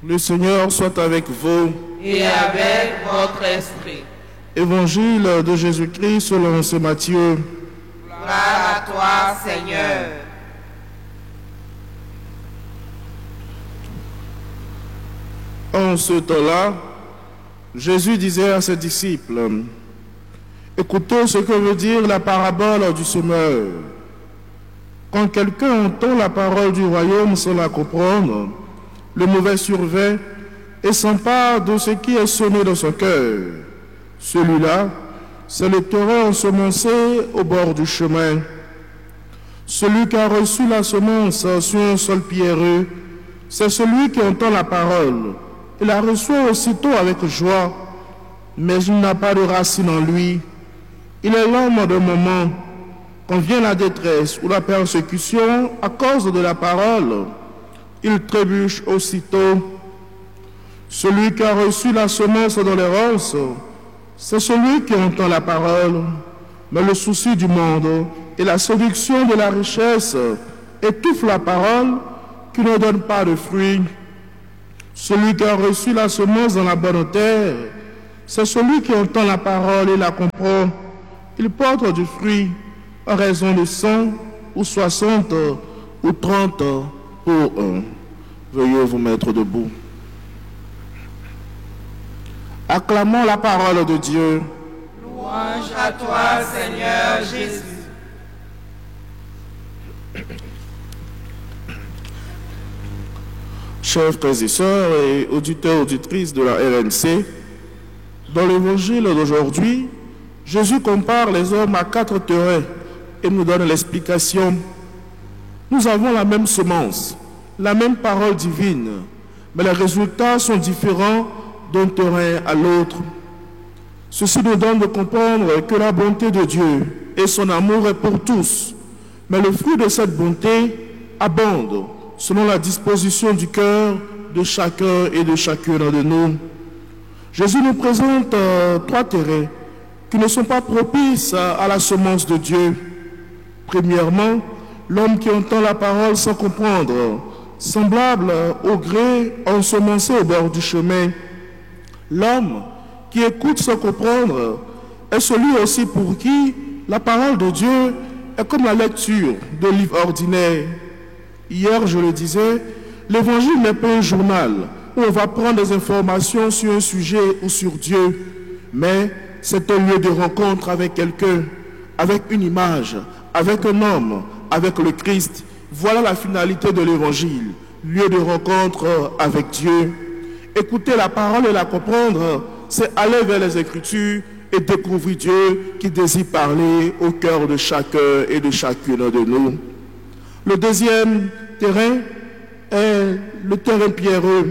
Le Seigneur soit avec vous. Et avec votre esprit. Évangile de Jésus-Christ selon saint Matthieu. Gloire à toi, Seigneur. En ce temps-là, Jésus disait à ses disciples, « Écoutez ce que veut dire la parabole du semeur. Quand quelqu'un entend la parole du royaume sans la comprendre, le mauvais survient et s'empare de ce qui est semé dans son cœur. Celui-là, c'est le terrain ensemencé au bord du chemin. Celui qui a reçu la semence sur un sol pierreux, c'est celui qui entend la parole. Il la reçoit aussitôt avec joie, mais il n'a pas de racine en lui. Il est l'homme d'un moment. Quand vient la détresse ou la persécution à cause de la parole, il trébuche aussitôt. Celui qui a reçu la semence dans les ronces, c'est celui qui entend la parole, mais le souci du monde et la séduction de la richesse étouffent la parole qui ne donne pas de fruits. Celui qui a reçu la semence dans la bonne terre, c'est celui qui entend la parole et la comprend. Il porte du fruit en raison de 100 ou 60 ou 30 pour un. Veuillez vous mettre debout. Acclamons la parole de Dieu. Louange à toi, Seigneur Jésus. Chers frères et sœurs et auditeurs, auditrices de la RMC, dans l'évangile d'aujourd'hui, Jésus compare les hommes à 4 terrains et nous donne l'explication. Nous avons la même semence, la même parole divine, mais les résultats sont différents d'un terrain à l'autre. Ceci nous donne de comprendre que la bonté de Dieu et son amour est pour tous, mais le fruit de cette bonté abonde selon la disposition du cœur de chacun et de chacune de nous. Jésus nous présente 3 terrains qui ne sont pas propices à la semence de Dieu. Premièrement, l'homme qui entend la parole sans comprendre, semblable au gré ensemencé au bord du chemin. L'homme qui écoute sans comprendre est celui aussi pour qui la parole de Dieu est comme la lecture de livres ordinaires. Hier, je le disais, l'évangile n'est pas un journal où on va prendre des informations sur un sujet ou sur Dieu, mais c'est un lieu de rencontre avec quelqu'un, avec une image, avec un homme, avec le Christ. Voilà la finalité de l'évangile, lieu de rencontre avec Dieu. Écouter la parole et la comprendre, c'est aller vers les Écritures et découvrir Dieu qui désire parler au cœur de chacun et de chacune de nous. Le deuxième terrain est le terrain pierreux.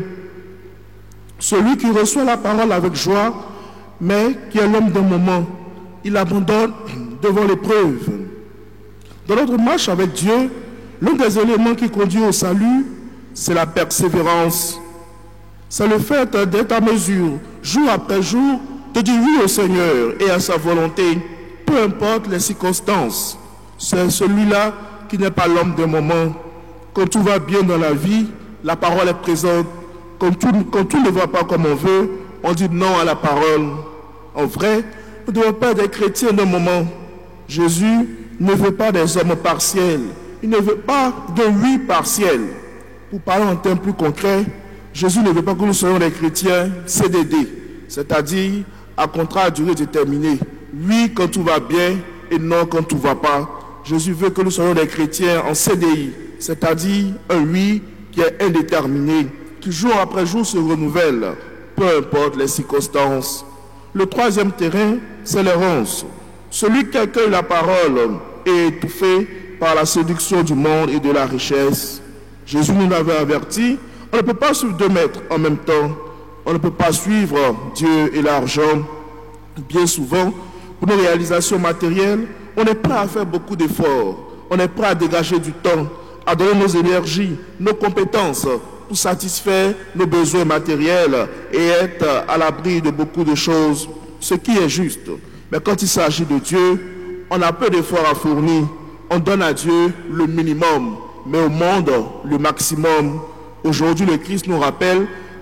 Celui qui reçoit la parole avec joie, mais qui est l'homme d'un moment. Il abandonne devant l'épreuve. Dans notre marche avec Dieu, l'un des éléments qui conduit au salut, c'est la persévérance. C'est le fait d'être à mesure, jour après jour, de dire oui au Seigneur et à sa volonté, peu importe les circonstances. C'est celui-là qui n'est pas l'homme d'un moment. Quand tout va bien dans la vie, la parole est présente. Quand tout ne va pas comme on veut, on dit non à la parole. En vrai, nous ne devons pas être des chrétiens d'un moment. Jésus ne veut pas des hommes partiels. Il ne veut pas de oui partiel. Pour parler en termes plus concrets, Jésus ne veut pas que nous soyons des chrétiens CDD, c'est-à-dire à contrat à durée déterminée. Oui quand tout va bien et non quand tout ne va pas. Jésus veut que nous soyons des chrétiens en CDI, c'est-à-dire un oui qui est indéterminé, qui jour après jour se renouvelle, peu importe les circonstances. Le troisième terrain, c'est l'errance. Celui qui accueille la parole est étouffé par la séduction du monde et de la richesse. Jésus nous l'avait averti, on ne peut pas suivre 2 maîtres en même temps. On ne peut pas suivre Dieu et l'argent. Bien souvent, pour nos réalisations matérielles, on est prêt à faire beaucoup d'efforts. On est prêt à dégager du temps, à donner nos énergies, nos compétences pour satisfaire nos besoins matériels et être à l'abri de beaucoup de choses, ce qui est juste. Mais quand il s'agit de Dieu, on a peu d'efforts à fournir. On donne à Dieu le minimum, mais au monde, le maximum. Aujourd'hui, le Christ nous rappelle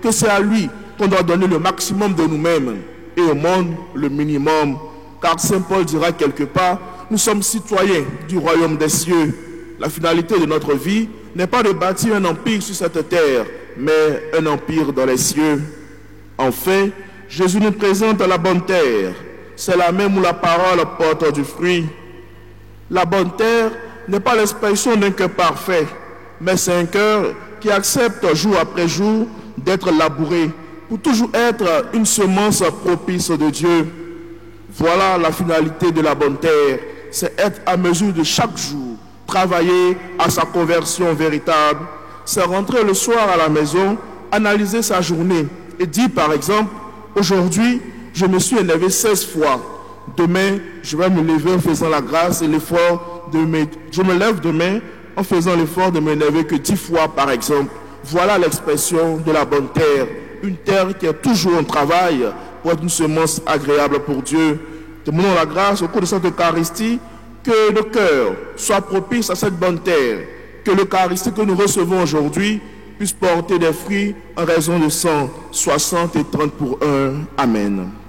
que c'est à lui qu'on doit donner le maximum de nous-mêmes et au monde le minimum. Car Saint Paul dira quelque part, nous sommes citoyens du royaume des cieux. La finalité de notre vie n'est pas de bâtir un empire sur cette terre, mais un empire dans les cieux. Enfin, Jésus nous présente la bonne terre. C'est la même où la parole porte du fruit. La bonne terre n'est pas l'expression d'un cœur parfait, mais c'est un cœur qui accepte jour après jour d'être labouré pour toujours être une semence propice de Dieu. Voilà la finalité de la bonne terre, c'est être à mesure de chaque jour, travailler à sa conversion véritable. C'est rentrer le soir à la maison, analyser sa journée et dire par exemple, aujourd'hui, je me suis élevé 16 fois. Demain, je vais me lever en faisant la grâce et l'effort de me... Je me lève demain en faisant l'effort de me lever que 10 fois par exemple. Voilà l'expression de la bonne terre. Une terre qui est toujours en travail pour être une semence agréable pour Dieu. Demandons la grâce au cours de cette Eucharistie que le cœur soit propice à cette bonne terre. Que l'Eucharistie que nous recevons aujourd'hui puisse porter des fruits en raison de 100, 60 et 30 pour 1. Amen.